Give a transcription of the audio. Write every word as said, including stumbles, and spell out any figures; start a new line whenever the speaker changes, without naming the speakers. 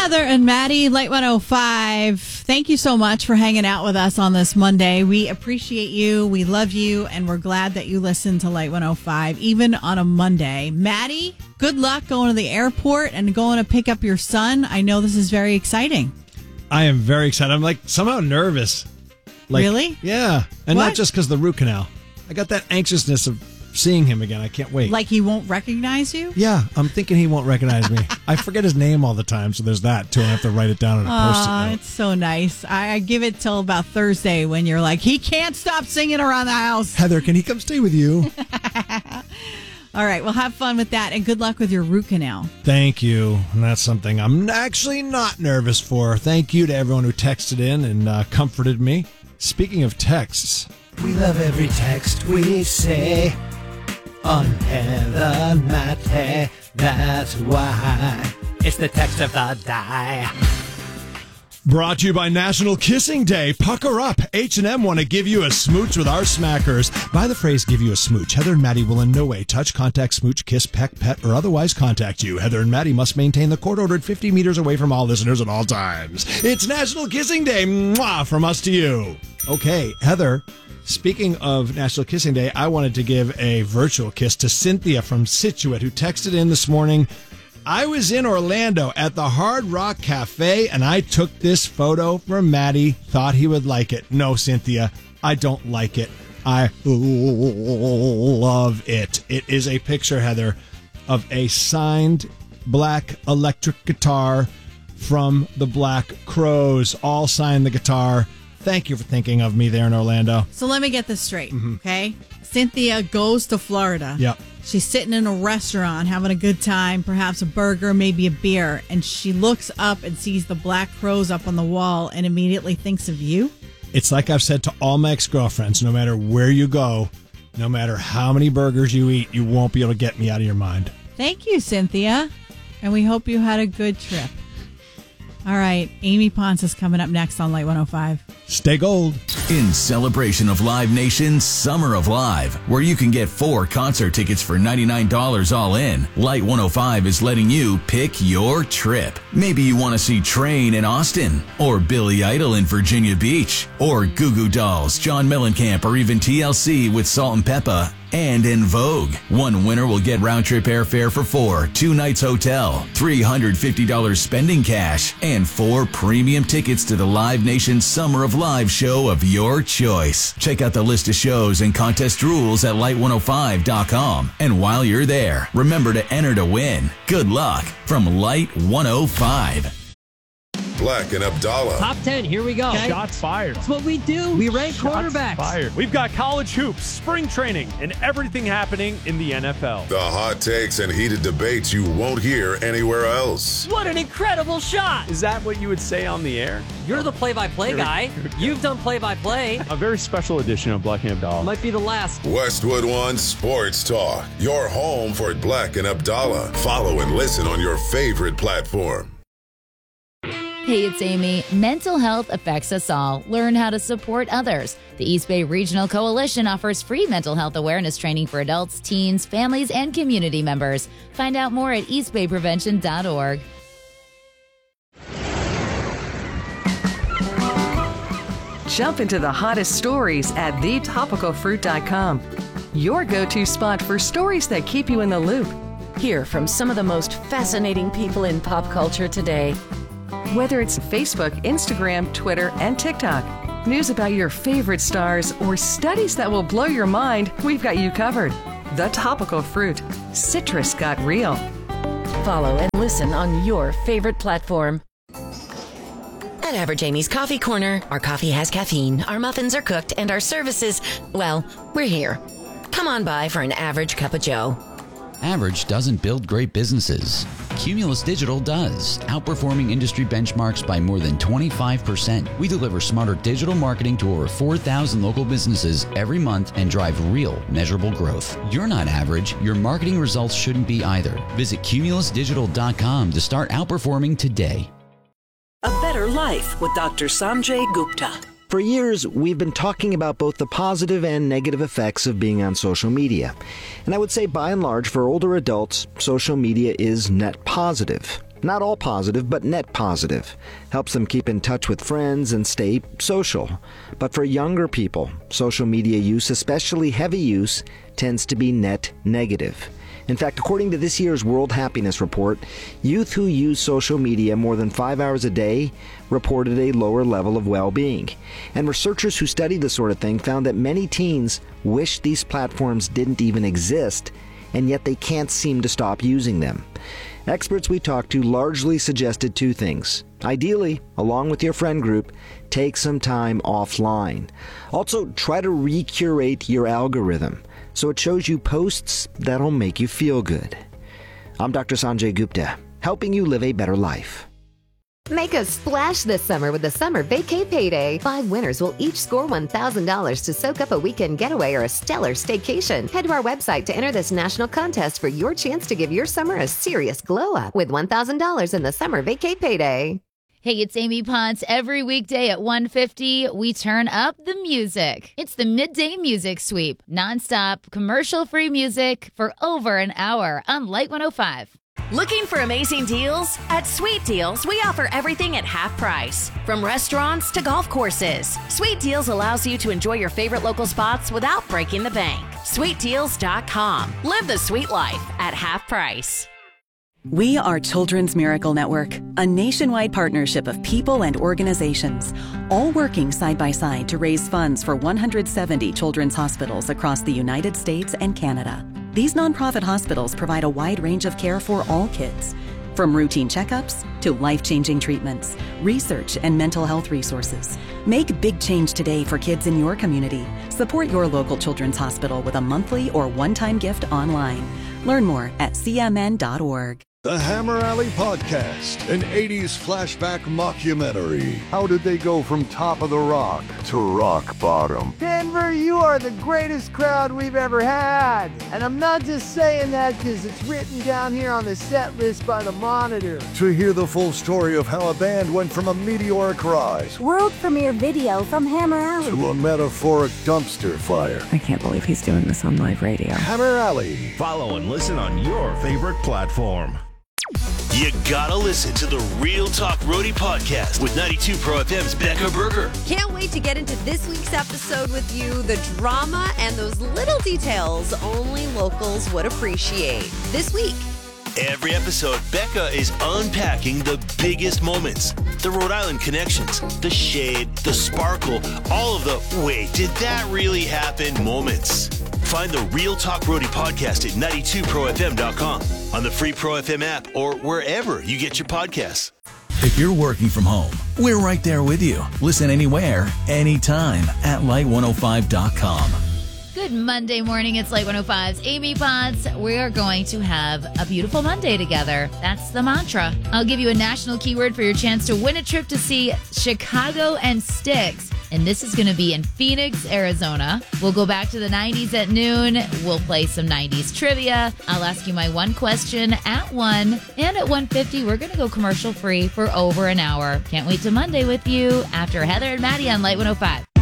Heather and Maddie, Light one oh five. Thank you so much for hanging out with us on this Monday. We appreciate you. We love you. And we're glad that you listen to Light one oh five, even on a Monday. Maddie, good luck going to the airport and going to pick up your son. I know this is very exciting.
I am very excited. I'm like somehow nervous. Like,
really?
Yeah. And
What?
not just because of the root canal. I got that anxiousness of seeing him again. I can't wait.
Like he won't recognize you?
Yeah, I'm thinking he won't recognize me. I forget his name all the time, so there's that, too. I have to write it down on a post-it
Aw,
note.
it's so nice. I, I give it till about Thursday when you're like, he can't stop singing around the house.
Heather, can he come stay with you?
All right, well, have fun with that, and good luck with your root canal.
Thank you. And that's something I'm actually not nervous for. Thank you to everyone who texted in and uh, comforted me. Speaking of texts,
We love every text we say on Heather and Matt. That's why it's the text of the day.
brought to you by National Kissing Day. Pucker up. H and M want to give you a smooch with our smackers. By the phrase, give you a smooch, Heather and Maddie will in no way touch, contact, smooch, kiss, peck, pet, or otherwise contact you. Heather and Maddie must maintain the court-ordered fifty meters away from all listeners at all times. It's National Kissing Day. Mwah, from us to you. Okay, Heather, speaking of National Kissing Day, I wanted to give a virtual kiss to Cynthia from Scituate, who texted in this morning. I was in Orlando at the Hard Rock Cafe, and I took this photo for Maddie. Thought he would like it. No, Cynthia, I don't like it. I love it. It is a picture, Heather, of a signed black electric guitar from the Black Crowes. All signed the guitar. Thank you for thinking of me there in Orlando.
So let me get this straight, okay? Cynthia goes to Florida.
Yep.
She's sitting in a restaurant having a good time, perhaps a burger, maybe a beer, and she looks up and sees the Black Crowes up on the wall and immediately thinks of you?
It's like I've said to all my ex-girlfriends, no matter where you go, no matter how many burgers you eat, you won't be able to get me out of your mind.
Thank you, Cynthia. And we hope you had a good trip. All right, Amy Ponce is coming up next on Light one oh five.
Stay gold.
In celebration of Live Nation's Summer of Live, where you can get four concert tickets for ninety-nine dollars all in, Light one oh five is letting you pick your trip. Maybe you want to see Train in Austin, or Billy Idol in Virginia Beach, or Goo Goo Dolls, John Mellencamp, or even T L C with Salt and Peppa. And in Vogue, one winner will get round-trip airfare for four, two nights hotel, three hundred fifty dollars spending cash, and four premium tickets to the Live Nation Summer of Live show of your choice. Check out the list of shows and contest rules at light one oh five dot com. And while you're there, remember to enter to win. Good luck from Light one oh five.
Black and Abdallah.
Top ten, here we go.
Okay. Shots fired.
That's what we do. We rank
Shots
quarterbacks.
fired. We've got college hoops, spring training, and everything happening in the N F L.
The hot takes and heated debates you won't hear anywhere else.
What an incredible shot.
Is that what you would say on the air?
You're the play-by-play
Here we-
guy.
here we go.
You've done play-by-play.
A very special edition of Black and Abdallah.
Might be the last.
Westwood One Sports Talk. Your home for Black and Abdallah. Follow and listen on your favorite platform.
Hey, it's Amy. Mental health affects us all. Learn how to support others. The East Bay Regional Coalition offers free mental health awareness training for adults, teens, families, and community members. Find out more at east bay prevention dot org.
Jump into the hottest stories at the topical fruit dot com. Your go-to spot for stories that keep you in the loop.
Hear from some of the most fascinating people in pop culture today.
Whether it's Facebook, Instagram, Twitter, and TikTok, news about your favorite stars, or studies that will blow your mind, we've got you covered. The Topical Fruit. Citrus got real.
Follow and listen on your favorite platform. At Average Amy's Coffee Corner, our coffee has caffeine, our muffins are cooked, and our services, well, we're here. Come on by for an average cup of joe.
Average doesn't build great businesses. Cumulus Digital does, outperforming industry benchmarks by more than twenty-five percent. We deliver smarter digital marketing to over four thousand local businesses every month and drive real, measurable growth. You're not average. Your marketing results shouldn't be either. Visit cumulus digital dot com to start outperforming today.
A Better Life with Doctor Sanjay Gupta.
For years, we've been talking about both the positive and negative effects of being on social media. And I would say, by and large, for older adults, social media is net positive. Not all positive, but net positive. Helps them keep in touch with friends and stay social. But for younger people, social media use, especially heavy use, tends to be net negative. In fact, according to this year's World Happiness Report, youth who use social media more than five hours a day reported a lower level of well-being. And researchers who studied this sort of thing found that many teens wish these platforms didn't even exist, and yet they can't seem to stop using them. Experts we talked to largely suggested two things. Ideally, along with your friend group, take some time offline. Also, try to recurate your algorithm so it shows you posts that'll make you feel good. I'm Doctor Sanjay Gupta, helping you live a better life.
Make a splash this summer with the Summer Vacay Payday. Five winners will each score one thousand dollars to soak up a weekend getaway or a stellar staycation. Head to our website to enter this national contest for your chance to give your summer a serious glow-up with one thousand dollars in the Summer Vacay Payday.
Hey, it's Amy Potts. Every weekday at one fifty, we turn up the music. It's the Midday Music Sweep. Nonstop, commercial-free music for over an hour on Light one oh five.
Looking for amazing deals? At Sweet Deals, we offer everything at half price. From restaurants to golf courses, Sweet Deals allows you to enjoy your favorite local spots without breaking the bank. sweet deals dot com. Live the sweet life at half price.
We are Children's Miracle Network, a nationwide partnership of people and organizations, all working side by side to raise funds for one hundred seventy children's hospitals across the United States and Canada. These nonprofit hospitals provide a wide range of care for all kids, from routine checkups to life-changing treatments, research, and mental health resources. Make big change today for kids in your community. Support your local children's hospital with a monthly or one-time gift online. Learn more at c m n dot org.
The Hammer Alley Podcast, an eighties flashback mockumentary. How did they go from top of the rock to rock bottom?
Denver, you are the greatest crowd we've ever had. And I'm not just saying that because it's written down here on the set list by the Monitor.
To hear the full story of how a band went from a meteoric rise,
world premiere video from Hammer Alley,
to a metaphoric dumpster fire.
I can't believe he's doing this on live radio.
Hammer Alley.
Follow and listen on your favorite platform.
You gotta listen to the Real Talk Roadie podcast with ninety-two Pro F M's Becca Berger.
Can't wait to get into this week's episode with you. The drama and those little details only locals would appreciate. This week.
Every episode, Becca is unpacking the biggest moments, the Rhode Island connections, the shade, the sparkle, all of the wait, did that really happen moments. Find the Real Talk Roadie podcast at ninety-two pro f m dot com, on the free Pro F M app, or wherever you get your podcasts.
If you're working from home, we're right there with you. Listen anywhere, anytime at light one oh five dot com.
Good Monday morning. It's Light one oh five's Amy Potts. We are going to have a beautiful Monday together. That's the mantra. I'll give you a national keyword for your chance to win a trip to see Chicago and Styx. And this is going to be in Phoenix, Arizona. We'll go back to the nineties at noon. We'll play some nineties trivia. I'll ask you my one question at one. And at one fifty, we're going to go commercial free for over an hour. Can't wait till Monday with you after Heather and Maddie on Light one oh five.